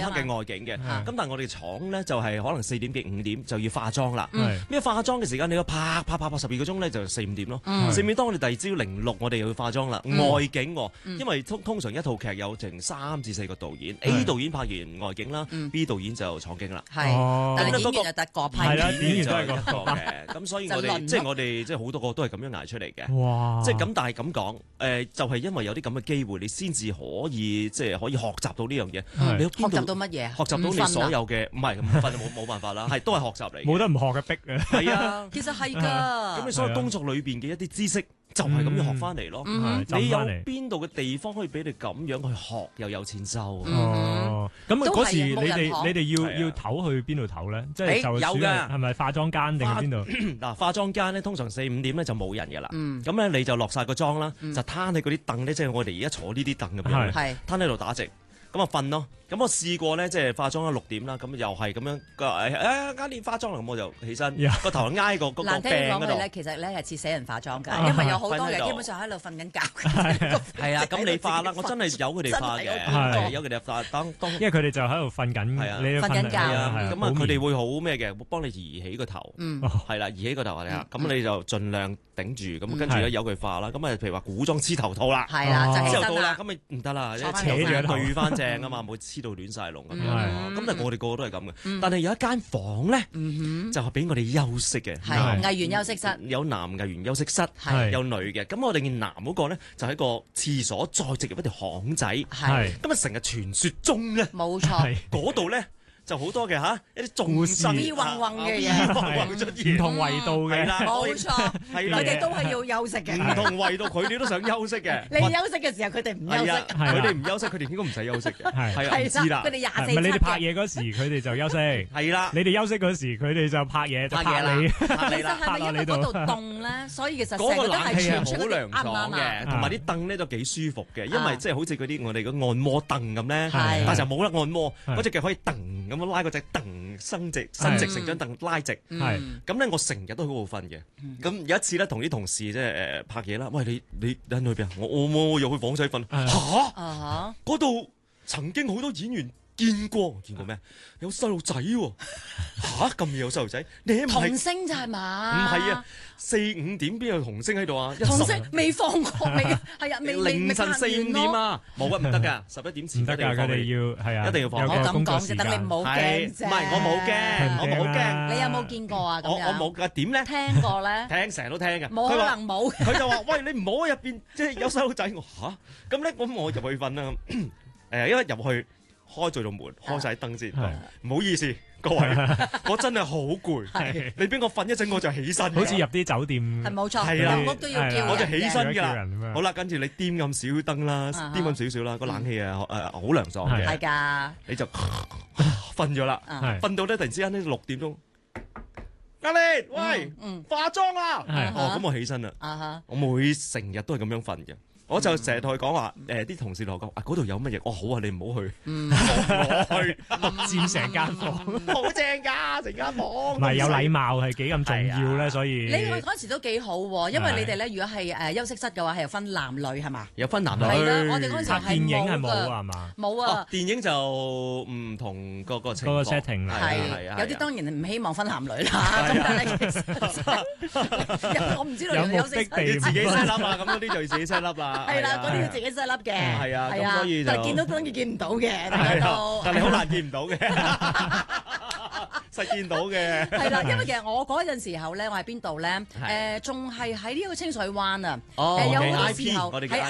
嘅外景嘅。咁但係我哋廠咧就係可能4點幾5點就要化妝啦。咩化妝嘅時間你要拍12個鐘咧就4、5點咯。4、5點當我哋第二朝06我哋又要化妝啦。外景因為通常一套劇有成3至4個導演，A 導演拍完外景啦，B 導演就廠景啦。 係，但係演員就得個批。 係啦，演員都係一個嘅。咁所以我哋即係我哋即係好多個都係咁樣捱出嚟嘅。哇！即係咁，但係咁講，就係因為有啲咁嘅機會，你先至可以即係可以學習到呢樣嘢。你學習到乜嘢？ 學習到你所有嘅唔係5分冇辦法啦，係都係學習嚟。 冇得唔學嘅逼啊！ 係啊， 其實係㗎。 咁你所有工作裏邊嘅一啲知識。就係咁樣學翻嚟咯。你有邊度嘅地方可以俾你咁樣去學又有錢收？ 咁嗰時你哋要唞去邊度唞咧？即係就有嘅係咪化妝間定係邊度？ 嗱，化妝間咧通常4、5點咧就冇人嘅啦。咁咧你就落晒個妝啦，就攤喺嗰啲凳咧，即係我哋而家坐呢啲凳咁樣，攤喺度打直。咁啊瞓咯，咁我試過咧，即係化妝6點啦，咁又係咁樣，啱練化妝啦，咁我就起身，個頭挨個嗰個病嗰度。難聽講句咧， 其實咧係似死人化妝㗎，因為有好多嘅基本上喺度瞓緊覺。 係啊，咁你化啦，我真係有佢哋化嘅，有佢哋化。 因為佢哋就喺度瞓緊，你瞓緊覺。 咁啊，佢哋會好咩嘅，會幫你移起個頭，係啦，移起個頭啊，咁你就盡量頂住，咁跟住咧由佢化啦。咁啊，譬如話古裝黐頭套啦， 係啦，就黐頭套啦，咁咪唔得啦，扯住對翻正啊嘛，冇黐到亂晒龍咁樣。咁但係我哋個個都係咁嘅。但係有一間房咧，就係俾我哋休息嘅， 藝員休息室， 有男藝員休息室，有女嘅。咁我哋嘅男嗰個咧就喺個廁所再直入一條巷仔。咁啊成日傳説中咧， 冇錯， 嗰度咧。就好多嘅一啲眾生嘅嘢， 唔同維度嘅， 冇錯，佢哋都係要休息嘅， 唔同維度佢哋都想休息嘅。 你休息嘅時候，佢哋唔休息， 佢哋唔休息，佢哋應該唔使休息嘅。係啊，知啦， 佢哋24/7。 唔係你哋拍嘢嗰時，佢哋就休息。 係啦， 你哋休息嗰時，佢哋就拍嘢，就拍你。 其實係咪因為嗰度凍咧，所以其實成個都係傳出嗰啲好涼爽嘅，同埋啲凳咧都幾舒服嘅，因為即係好似嗰啲我哋嘅按摩凳咁咧，但係就冇得按摩，嗰隻腳可以蹬咁樣拉嗰隻蹬。伸直成張凳拉直，咁咧我成日都喺嗰度瞓嘅。咁有一次咧，同啲同事即係拍嘢啦。喂，你喺去邊啊？我又去房仔瞓。嚇！嗰度曾經好多演員見過咩？有細路仔喎。嚇！咁夜有細路仔，你係童星咋係嘛？ 唔係啊，4、5點邊有童星喺度啊？ 童星未放過未？係啊， 凌晨4、5點啊，冇啊，唔得㗎，11點前唔得㗎，佢哋要係啊， 一定要放。 我咁講就等你唔好驚啫。 唔係我冇驚。 你有冇見過啊？ 我冇㗎，點咧？ 聽過咧？ 聽成日都聽㗎。 冇可能冇。 佢就話：喂，你唔好喺入邊，即係有細路仔。我嚇，咁咧，咁我入去瞓啦。因為入去開咗道門，開晒燈先。唔好意思。各位，我真係好攰，你俾我瞓一陣我就起身， 好似入啲酒店， 係冇錯， 係啦， 屋都要叫， 我就起身㗎啦。好啦，跟住你掂咁少燈啦，掂咁少少啦，個冷氣啊好涼爽嘅， 係㗎， 你就瞓咗啦，瞓到咧突然之間咧6點鐘，阿麗，喂，化妝啦，咁我起身啦，我成日都係咁樣瞓嘅。我就成日同佢講話，啲同事同我講，嗰度有乜嘢？好啊，你唔好去，我去佔成間房， 好正㗎，成間房。 唔係有禮貌係幾咁重要咧，所以你嗰時都幾好喎，因為你哋咧，如果係休息室嘅話，係有分男女係嘛？ 有分男女。 係啦，我哋嗰陣時係電影係冇啊嘛？ 冇啊， 電影就唔同個情況。 嗰個 setting 係有啲當然唔希望分男女啦。咁但係其實我唔知道有休息室要自己 set up 啊，咁嗰啲就要自己 set up 啦。 係啦，嗰啲要自己 set up 嘅。係啊，咁所以就但係見到當然見唔到嘅，但係好難見唔到嘅，實見到嘅。 係啦，因為其實我嗰陣時候咧，我喺邊度咧？仲係喺呢個清水灣啊。有好多時候喺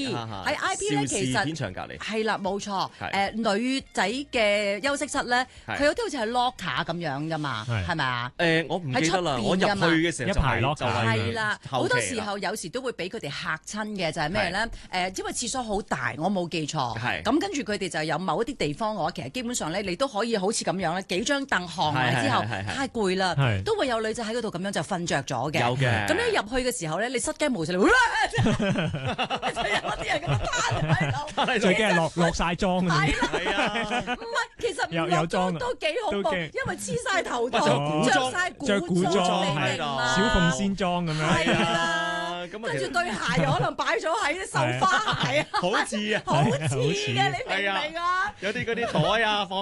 IP 咧，其實片場隔離。 係啦，冇錯。女仔嘅休息室咧，佢有啲好似係 locker 咁樣噶嘛，係咪啊？ 我唔記得啦。我入去嘅時候一排 locker 係啦，好多時候有時都會俾佢哋嚇親嘅，就係咩咧？因為廁所好大，我冇記錯。咁跟住佢哋就有某一啲地方嘅話，其實基本上咧，你都可以好似咁樣咧，幾張凳行埋之後，太攰啦，都會有女仔喺嗰度咁樣就瞓着咗嘅。 有嘅。 咁你入去嘅時候咧，你失驚無神，就有啲人咁樣攤喺度。 最驚係落晒妝嗰啲。 係啊，唔係，其實唔落妝都幾恐怖，因為黐晒頭套，着晒古裝， 係小鳳仙裝咁樣。 係啊。跟住對鞋又可能擺咗喺啲繡花鞋啊， 好似啊， 好似嘅，你明唔明啊？ 有啲嗰啲袋啊，放